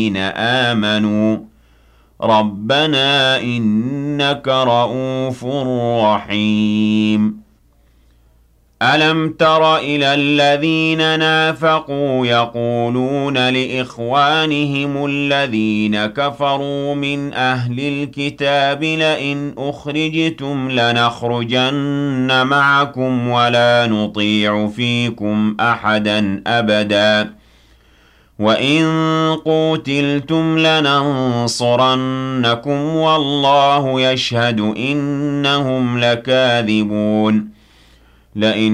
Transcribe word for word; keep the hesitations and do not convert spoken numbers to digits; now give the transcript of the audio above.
آمنوا ربنا إنك رؤوف رحيم ألم تر إلى الذين نافقوا يقولون لإخوانهم الذين كفروا من أهل الكتاب لئن أخرجتم لنخرجن معكم ولا نطيع فيكم أحدا أبدا وَإِن قُوتِلْتُمْ لَنَنصُرَنَّكُمْ وَاللَّهُ يَشْهَدُ إِنَّهُمْ لَكَاذِبُونَ لئن